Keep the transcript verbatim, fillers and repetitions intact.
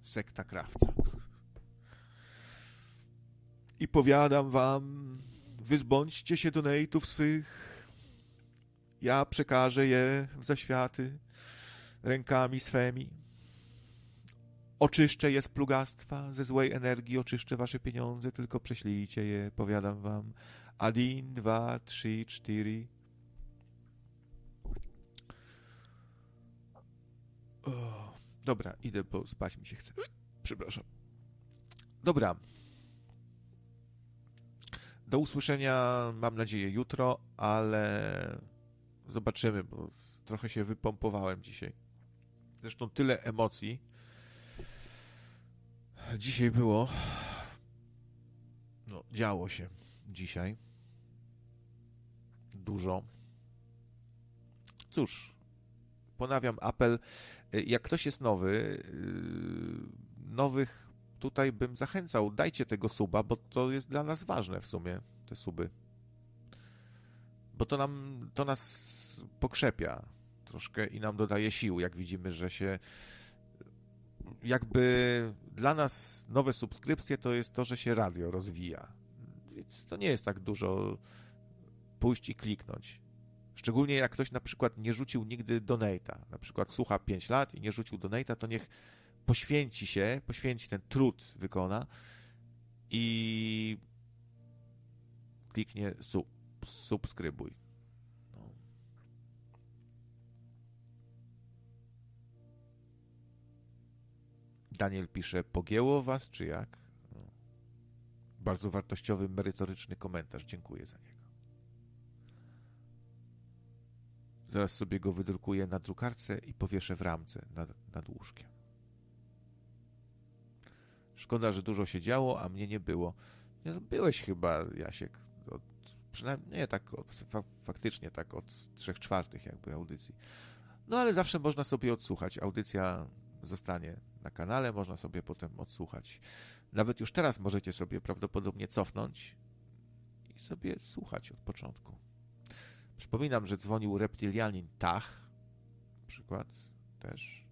sekta krawca. I powiadam wam, wyzbądźcie się donate'ów swych, ja przekażę je w zaświaty rękami swemi. Oczyszczę je z plugastwa, ze złej energii oczyszczę wasze pieniądze, tylko prześlijcie je, powiadam wam. Adin, dwa, trzy, cztery. O, dobra, idę, bo spać mi się chce. Przepraszam. Dobra. Do usłyszenia, mam nadzieję, jutro, ale zobaczymy, bo trochę się wypompowałem dzisiaj. Zresztą tyle emocji dzisiaj było. No, działo się dzisiaj. Dużo. Cóż, ponawiam apel. Jak ktoś jest nowy, nowych tutaj bym zachęcał, dajcie tego suba, bo to jest dla nas ważne w sumie, te suby. Bo to nam, to nas pokrzepia troszkę i nam dodaje sił, jak widzimy, że się jakby dla nas nowe subskrypcje to jest to, że się radio rozwija. Więc to nie jest tak dużo pójść i kliknąć. Szczególnie jak ktoś na przykład nie rzucił nigdy donate'a, na przykład słucha pięć lat i nie rzucił donate'a, to niech poświęci się, poświęci ten trud, wykona i kliknie sub, subskrybuj. No. Daniel pisze, pogięło was, czy jak? No. Bardzo wartościowy, merytoryczny komentarz. Dziękuję za niego. Zaraz sobie go wydrukuję na drukarce i powieszę w ramce nad, nad łóżkiem. Szkoda, że dużo się działo, a mnie nie było. Nie, byłeś chyba, Jasiek, od, przynajmniej nie tak, od, fa, faktycznie tak od trzech czwartych jakby audycji. No ale zawsze można sobie odsłuchać. Audycja zostanie na kanale, można sobie potem odsłuchać. Nawet już teraz możecie sobie prawdopodobnie cofnąć i sobie słuchać od początku. Przypominam, że dzwonił reptylianin Tach, na przykład też.